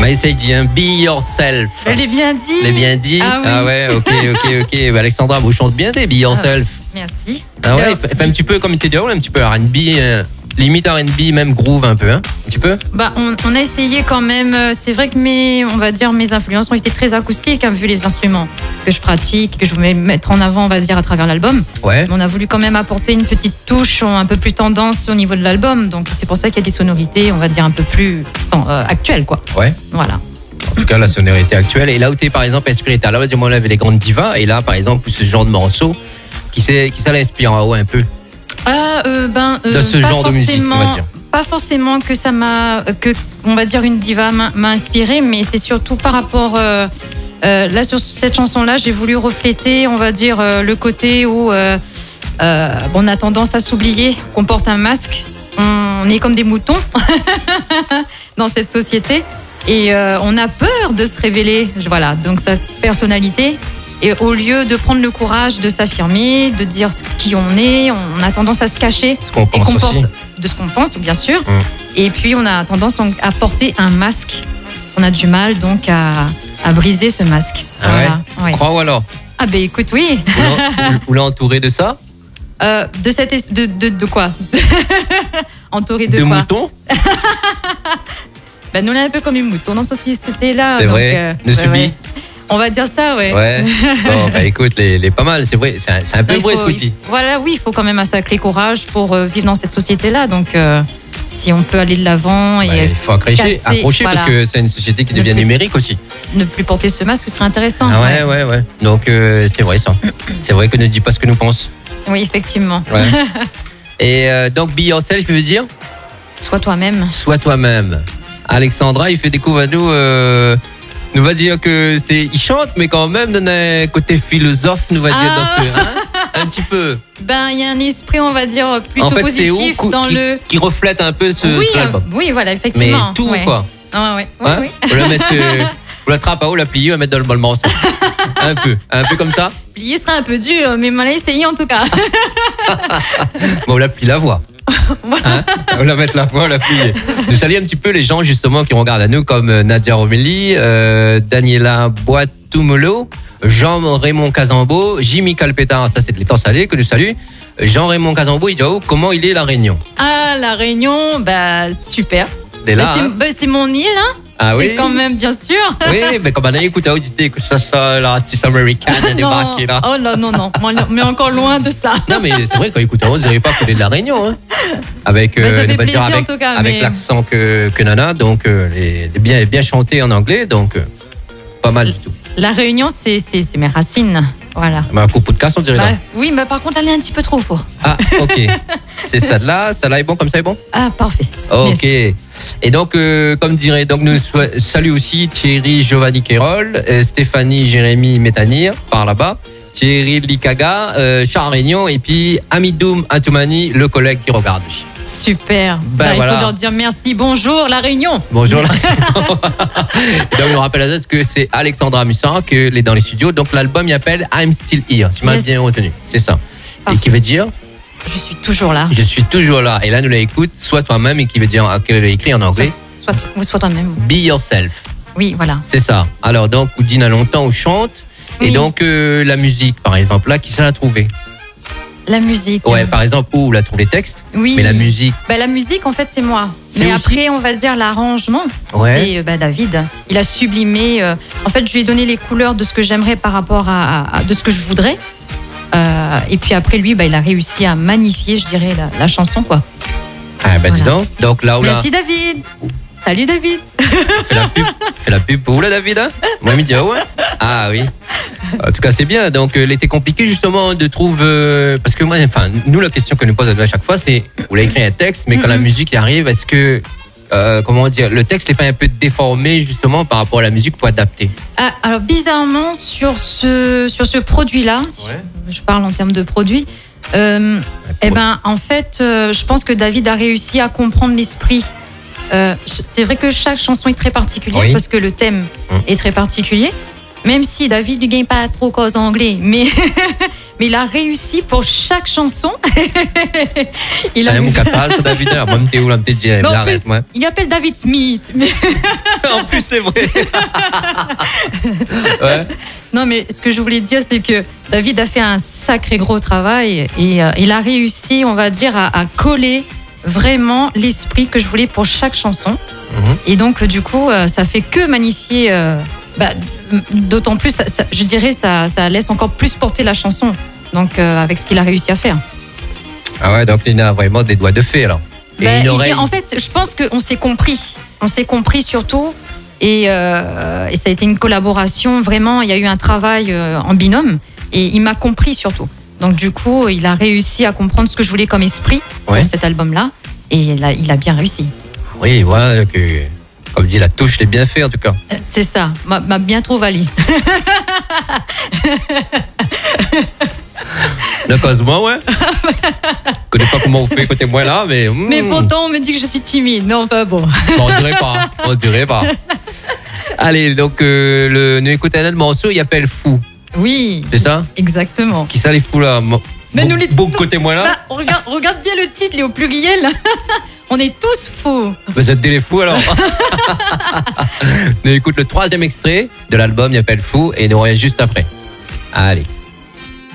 Bah, essaye de dire Be Yourself. Je l'ai bien dit. Je l'ai bien dit. Ah, oui. Ah ouais, ok. Bah, Alexandra, vous chantez bien des Be Yourself. Merci. Ah ouais, fait un petit peu comme il était dit, un petit peu R&B, limite R&B, même groove un peu, hein, un petit peu. Bah, on a essayé quand même. C'est vrai que mes influences ont été très acoustiques, hein, vu les instruments que je pratique, que je voulais mettre en avant, on va dire, à travers l'album. Ouais. Mais on a voulu quand même apporter une petite touche un peu plus tendance au niveau de l'album. Donc c'est pour ça qu'il y a des sonorités, on va dire, un peu plus actuelles, quoi. Ouais. Voilà. En tout cas, la sonorité actuelle. Et là où tu es, par exemple, inspiré, là, on avait les grandes divas, et là, par exemple, ce genre de morceau, qui ça l'inspire en haut un peu de ce genre de musique, on va dire. Pas forcément que ça on va dire, une diva m'a inspiré, mais c'est surtout par rapport là sur cette chanson-là, j'ai voulu refléter, on va dire, le côté où on a tendance à s'oublier, qu'on porte un masque, on est comme des moutons dans cette société et on a peur de se révéler. Voilà, donc sa personnalité. Et au lieu de prendre le courage de s'affirmer, de dire qui on est, on a tendance à se cacher. Ce qu'on pense aussi. De ce qu'on pense, bien sûr. Et puis, on a tendance donc à porter un masque. On a du mal donc à briser ce masque. Ah voilà. ouais. Crois ou alors? Ah ben écoute, oui. Vous l'entourez de ça? De quoi? Entouré de quoi? De moutons? Ben, nous, on est un peu comme une mouton dans ce société-là. C'est donc, vrai. Ne subis. Ouais. On va dire ça, ouais. Ouais. Bon, bah écoute, les pas mal, c'est vrai. C'est un peu vrai, Scouty. Voilà, oui, il faut quand même un sacré courage pour vivre dans cette société-là. Donc, si on peut aller de l'avant et il faut accrocher voilà. Parce que c'est une société qui devient numérique aussi. Ne plus porter ce masque, ce serait intéressant. Ah ouais. Donc, c'est vrai ça. C'est vrai que ne dis pas ce que nous pensons. Oui, effectivement. Ouais. Et donc, Be Yourself, je veux dire? Sois toi-même. Sois toi-même. Alexandra, il fait découvrir à nous va dire que il chante, mais quand même dans un côté philosophe, nous va dire dans ce, un petit peu. Ben, il y a un esprit, on va dire, plutôt en fait, positif qui reflète un peu ce album. Oui, voilà, effectivement. Mais tout, quoi. Oui. Faut la mettre, faut la trappe à haut, la plier, la mettre dans le bol morceau. un peu comme ça. Plier sera un peu dur, mais on l'a essayé en tout cas. Bon, on la plie la voix. Voilà. On va mettre la voix, on la plier. Nous saluons un petit peu les gens justement qui regardent à nous, comme Nadia Romelli, Daniela Boitumolo, Jean-Raymond Casambeau, Jimmy Calpeta, ça c'est de l'étang salé que nous saluons. Jean-Raymond Casambeau, il dit comment il est la Réunion? Ah, la Réunion, bah super. Là, c'est mon île, hein. Ah c'est oui. quand même, bien sûr. Oui, mais comme on a écouté que ça, l'artiste américaine débarqué là. Oh là, non, mais encore loin de ça. Non, mais c'est vrai, quand écoutez, on dirait pas qu'on est de la Réunion, hein. Avec, ça fait plaisir en tout cas. Avec l'accent que Nana, donc, bien chanté en anglais, donc, pas mal du tout. La Réunion, c'est mes racines. Voilà. Mais un coup de casse, on dirait là. Oui, mais par contre, elle est un petit peu trop fort. Ah, ok. C'est celle-là est bon, comme ça est bon? Ah, parfait. Ok. Yes. Et donc, comme dirait, donc nous salut aussi Thierry Giovanni Quérol, Stéphanie Jérémy Métanir, par là-bas, Thierry Likaga, Charles Réunion, et puis Amidoum Atoumani, le collègue qui regarde aussi. Super. Voilà. Il faut leur dire merci. Bonjour la Réunion. Bonjour la Réunion. Donc on rappelle à d'autres que c'est Alexandra Mussin qui est dans les studios. Donc l'album il s'appelle I'm Still Here. Tu m'as bien retenu. C'est ça. Parfait. Et qui veut dire? Je suis toujours là. Je suis toujours là. Et là nous l'écoute, sois toi-même, et qui veut dire qu'elle l'a écrit en anglais. Sois toi-même. Be yourself. Oui, voilà. C'est ça. Alors donc Oudine a longtemps ou chante. Oui. Et donc la musique par exemple, là qui ça l'a trouvé? La musique. Ouais, par exemple, où on trouve les textes. Oui. Mais la musique. La musique, en fait, c'est moi. Mais après, on va dire l'arrangement. Ouais. C'est David. Il a sublimé. En fait, je lui ai donné les couleurs de ce que j'aimerais par rapport à de ce que je voudrais. Et puis après, lui, il a réussi à magnifier, je dirais, la chanson, quoi. Ah, dis donc. Donc là où Merci, David. Salut, David. Fais la pub pour là, David, hein? Moi, il me dit, ouais. Ah oui. En tout cas, c'est bien. Donc, il était compliqué justement de trouver. Parce que moi, nous, la question que nous pose à chaque fois, c'est vous avez écrit un texte, mais quand la musique arrive, est-ce que. Comment dire, le texte n'est pas un peu déformé justement par rapport à la musique pour adapter? Alors, bizarrement, sur ce produit-là, je parle en termes de produit, en fait, je pense que David a réussi à comprendre l'esprit. C'est vrai que chaque chanson est très particulière parce que le thème est très particulier. Même si David ne gagne pas trop cause anglais, mais mais il a réussi pour chaque chanson. Il a un catas, David. Moi, je où là, il appelle David Smith. Mais... en plus, c'est vrai. Ouais. Non, mais ce que je voulais dire, c'est que David a fait un sacré gros travail et il a réussi, on va dire, à coller vraiment l'esprit que je voulais pour chaque chanson. Et donc, du coup, ça fait que magnifier. D'autant plus, je dirais, ça laisse encore plus porter la chanson. Donc, avec ce qu'il a réussi à faire. Ah ouais, donc il a vraiment des doigts de fée, alors. En fait, je pense qu'on s'est compris. On s'est compris surtout. Et ça a été une collaboration. Vraiment, il y a eu un travail en binôme. Et il m'a compris surtout. Donc, du coup, il a réussi à comprendre ce que je voulais comme esprit pour cet album-là. Et il a bien réussi. Oui, voilà, comme dit, la touche l'est bien fait en tout cas. C'est ça, m'a bien trop valé. Le Cosmo, ouais. Je connais pas comment on fait côté moi là, mais. Mais pourtant, on me dit que je suis timide. Non, enfin bon. On dirait pas. Allez, donc, nous écoutons un morceau, il appelle Fou. Oui. C'est ça? Exactement. Qui ça, les fous là? Mais nous les côté moi là. Regarde bien le titre, il est au pluriel. On est tous fous. Vous êtes des fous alors. Nous écoutons le 3e extrait de l'album, il appelle Fou, et nous revient juste après. Allez.